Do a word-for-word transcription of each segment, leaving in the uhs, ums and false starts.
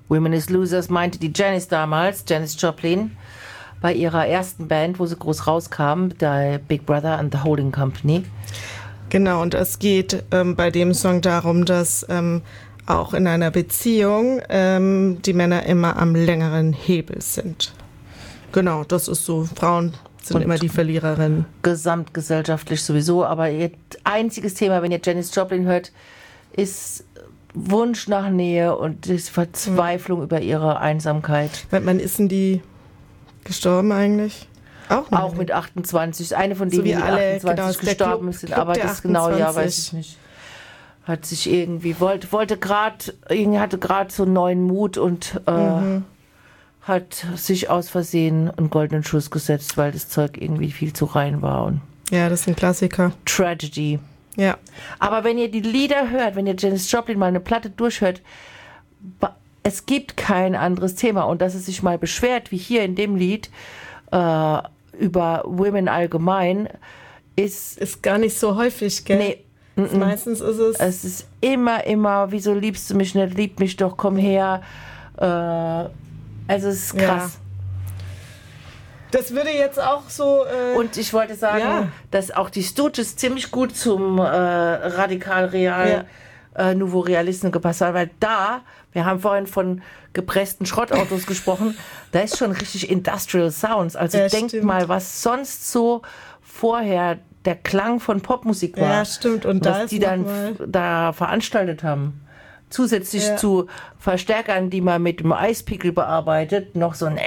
Women is Losers meinte die Janis damals, Janis Joplin, bei ihrer ersten Band, wo sie groß rauskam, der Big Brother and the Holding Company. Genau, und es geht ähm, bei dem Song darum, dass ähm, auch in einer Beziehung ähm, die Männer immer am längeren Hebel sind. Genau, das ist so, Frauen sind und immer die Verliererinnen. Gesamtgesellschaftlich sowieso, aber ihr einziges Thema, wenn ihr Janis Joplin hört, ist Wunsch nach Nähe und die Verzweiflung mhm. über ihre Einsamkeit. Wann ist denn die gestorben eigentlich? Auch, Auch mit achtundzwanzig. Eine von denen, so die mit alle, achtundzwanzig genau, gestorben Club, sind. Club aber das genau, ja, weiß ich nicht. Hat sich irgendwie, wollte, wollte gerade, hatte gerade so einen neuen Mut und äh, mhm. hat sich aus Versehen einen goldenen Schuss gesetzt, weil das Zeug irgendwie viel zu rein war. Und ja, das ist ein Klassiker. Tragedy. Ja. Aber wenn ihr die Lieder hört, wenn ihr Janis Joplin mal eine Platte durchhört, es gibt kein anderes Thema. Und dass es sich mal beschwert, wie hier in dem Lied, äh, über Women allgemein, ist... Ist gar nicht so häufig, gell? Nee. Mm-mm. Meistens ist es... Es ist immer, immer, wieso liebst du mich nicht, lieb mich doch, komm her. Äh, also es ist krass. Ja. Das würde jetzt auch so... Äh, Und ich wollte sagen, ja. dass auch die Stooges ziemlich gut zum äh, radikal-real ja. äh, Nouveau Realisten gepasst haben, weil da, wir haben vorhin von gepressten Schrottautos gesprochen, da ist schon richtig Industrial Sounds. Also ja, denkt stimmt. mal, was sonst so vorher der Klang von Popmusik war. Ja, stimmt. Und, und da was die dann f- da veranstaltet haben. Zusätzlich ja. zu Verstärkern, die man mit dem Eispickel bearbeitet, noch so ein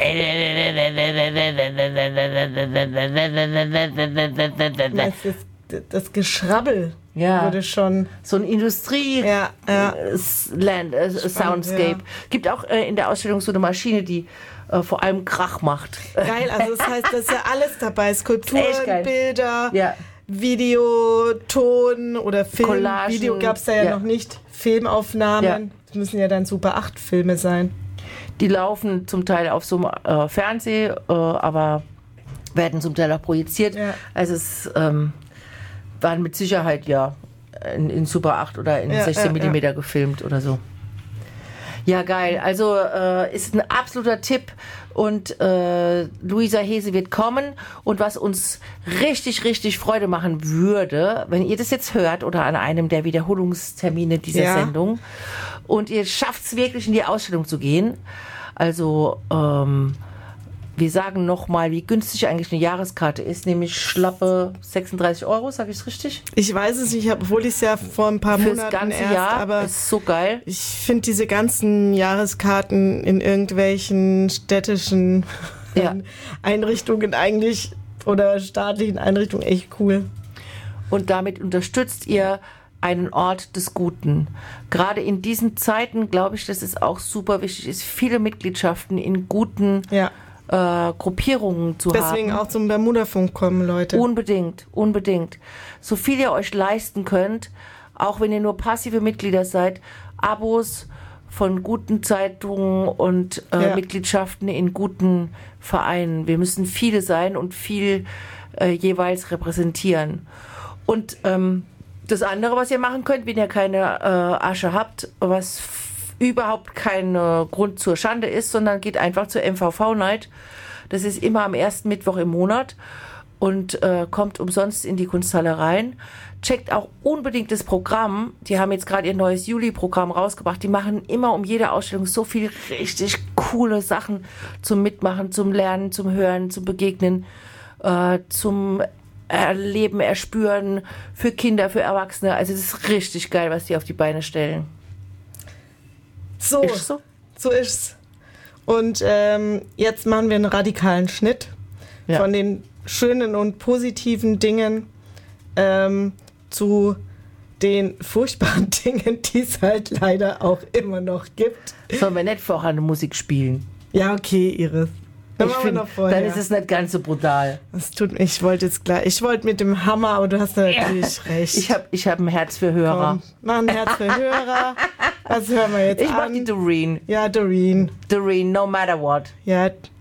das, ist, das Geschrabbel ja. würde schon... So ein Industrie ja, ja. Land, äh, Soundscape. Ja. Gibt auch äh, in der Ausstellung so eine Maschine, die äh, vor allem Krach macht. Geil, also das heißt, das ist ja alles dabei. Skulpturen, Bilder, ja. Video, Ton oder Film. Collagen. Video gab es da ja, ja noch nicht. Filmaufnahmen. Ja. Das müssen ja dann Super acht Filme sein. Die laufen zum Teil auf so einem äh, Fernseh, äh, aber werden zum Teil auch projiziert. Ja. Also es ähm, waren mit Sicherheit ja in, in Super acht oder in ja, sechzehn Millimeter ja. gefilmt oder so. Ja, geil. Also äh, ist ein absoluter Tipp. Und äh, Luisa Hese wird kommen. Und was uns richtig, richtig Freude machen würde, wenn ihr das jetzt hört oder an einem der Wiederholungstermine dieser ja. Sendung und ihr schafft es wirklich in die Ausstellung zu gehen. Also ähm, wir sagen nochmal, wie günstig eigentlich eine Jahreskarte ist, nämlich schlappe sechsunddreißig Euro, sage ich es richtig? Ich weiß es nicht, obwohl ich es ja vor ein paar Fürs Monaten ganze erst, Jahr aber ist so geil. Ich finde diese ganzen Jahreskarten in irgendwelchen städtischen ja. Einrichtungen eigentlich oder staatlichen Einrichtungen echt cool. Und damit unterstützt ihr einen Ort des Guten. Gerade in diesen Zeiten glaube ich, dass es auch super wichtig ist, viele Mitgliedschaften in guten ja. Äh, Gruppierungen zu Deswegen haben. Deswegen auch zum Bermuda-Funk kommen, Leute. Unbedingt, unbedingt. So viel ihr euch leisten könnt, auch wenn ihr nur passive Mitglieder seid, Abos von guten Zeitungen und äh, ja. Mitgliedschaften in guten Vereinen. Wir müssen viele sein und viel äh, jeweils repräsentieren. Und ähm, das andere, was ihr machen könnt, wenn ihr keine äh, Asche habt, was überhaupt kein äh, Grund zur Schande ist, sondern geht einfach zur M V V-Night. Das ist immer am ersten Mittwoch im Monat und äh, kommt umsonst in die Kunsthalle rein. Checkt auch unbedingt das Programm. Die haben jetzt gerade ihr neues Juli-Programm rausgebracht. Die machen immer um jede Ausstellung so viel richtig coole Sachen zum Mitmachen, zum Lernen, zum Hören, zum Begegnen, äh, zum Erleben, Erspüren für Kinder, für Erwachsene. Also es ist richtig geil, was die auf die Beine stellen. So, ist so? so ist's. Und ähm, jetzt machen wir einen radikalen Schnitt ja. von den schönen und positiven Dingen ähm, zu den furchtbaren Dingen, die es halt leider auch immer noch gibt. Sollen wir nicht vorher eine Musik spielen? Ja, okay, Iris. Ich find, dann ist es nicht ganz so brutal. Das tut mir, ich wollte jetzt gleich, ich wollte mit dem Hammer, aber du hast natürlich ja. recht. Ich habe ich hab ein Herz für Hörer. Komm, mach ein Herz für Hörer. Was hören wir jetzt ich an? Ich mach die Doreen. Ja, Doreen. Doreen, no matter what. Ja,